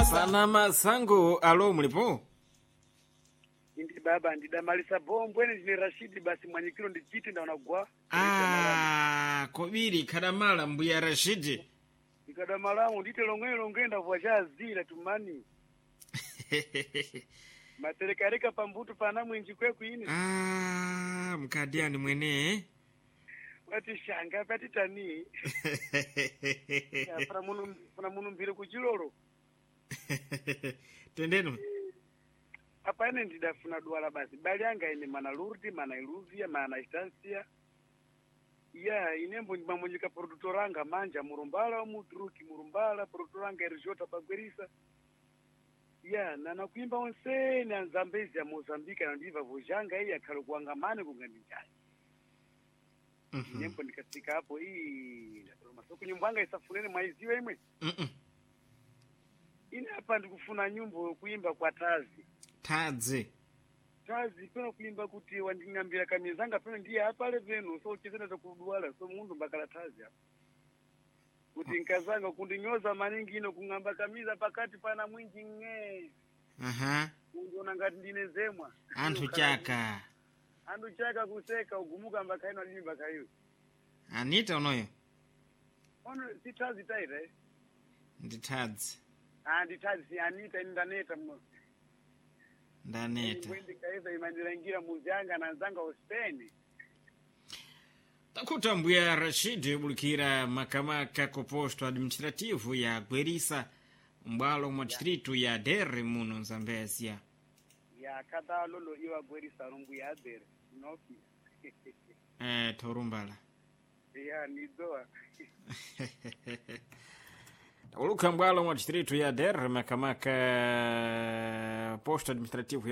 sana masango. Alo, mlipo? Ndi baba ndidamalisa bombwene ndine Rashidi basi mwanyikiro ndichiti ndaonagwa. Kobiri kadamala mbuya Rashidi. Ikadamalamu ndite longwelo ngenda vwachazira tumani. Materekareka pambutu pana mwinji kweku ini. Mkadiani mwene. Wati shanga pati tani. Pana munu mbire kuchiloro. Tendenu. Apa ene ndidafuna duala basi. Bali anga ine mana Lurdi, mana Iluvia, mana Istansia. Ya, inembo ndimamonyika produtoranga manja murumbala wa mutruki murumbala produtoranga erijota pagwerisa. Ya, nana kuimba onsene anzambezi ya Mozambika na ndiva vojanga hii akalo kuangamane kungandinjani. Inembo ndikasika hapo hii. Masoko nyumbanga isafunene maiziwe imwe. Ine hapa ndikufuna nyumbo kuimba kwa tazi. Tazi peno kuimba kuti wandingambira kamizanga peno ndiye hapa levenu so uchizena za kuduala so mundu mbakala tazi hapa. Kuti nkazanga kundinyoza maningi ino kungamba kamiza pakati pana mwinji nge. Mundu onangati ndine zemwa. Antu chaka kuseka ugumuka mbaka ino alini mbaka hiyo. Anita unoyo? Ono si tazi taita eh? Ndi tazi. Nditazi si Anita ndaneta mno. Ndaneta. Mwendi kaeza imandirangira muzanga na nzanga ospeni. Takuta mbuya Rashidi bulikira makamaka koposto administrativo ya Gwerisa mbalo mwa distritu ya Dere muno Nzambezia. Ya kada lolo iwa Gwerisa rumbu ya Dere. Noki. Torumbala. Ya nidoa. Uluka mbalo mwa distritu ya Dere makamaka posto administrativo